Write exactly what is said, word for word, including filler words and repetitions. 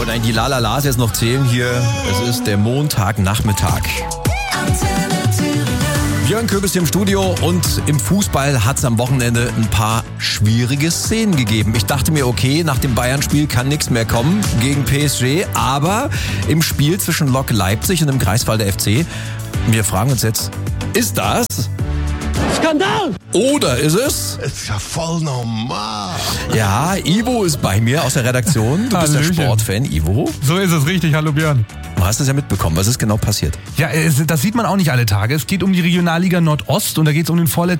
Und eigentlich die Lalalas jetzt noch zählen hier. Es ist der Montagnachmittag. Björn Köbis im Studio und im Fußball hat es am Wochenende ein paar schwierige Szenen gegeben. Ich dachte mir, okay, nach dem Bayern-Spiel kann nichts mehr kommen gegen P S G, aber im Spiel zwischen Lok Leipzig und dem Greifswalder F C, wir fragen uns jetzt, ist das Skandal! Oder ist es? Ist ja voll normal. Ja, Ivo ist bei mir aus der Redaktion. Du bist der Hallöchen. Sportfan, Ivo. So ist es richtig. Hallo Björn. Du hast es ja mitbekommen. Was ist genau passiert? Ja, es, das sieht man auch nicht alle Tage. Es geht um die Regionalliga Nordost und da geht es um den vorletzten